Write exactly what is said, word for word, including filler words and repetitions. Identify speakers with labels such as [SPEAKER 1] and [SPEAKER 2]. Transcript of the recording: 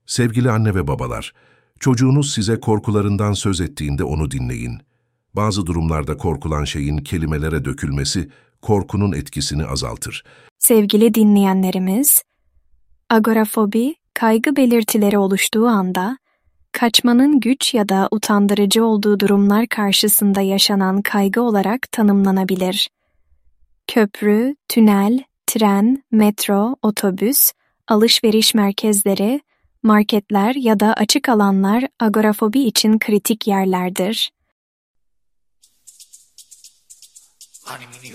[SPEAKER 1] Sevgili anne ve babalar, çocuğunuz size korkularından söz ettiğinde onu dinleyin. Bazı durumlarda korkulan şeyin kelimelere dökülmesi, korkunun etkisini azaltır.
[SPEAKER 2] Sevgili dinleyenlerimiz, agorafobi, kaygı belirtileri oluştuğu anda, kaçmanın güç ya da utandırıcı olduğu durumlar karşısında yaşanan kaygı olarak tanımlanabilir. Köprü, tünel, tren, metro, otobüs, alışveriş merkezleri, marketler ya da açık alanlar agorafobi için kritik yerlerdir.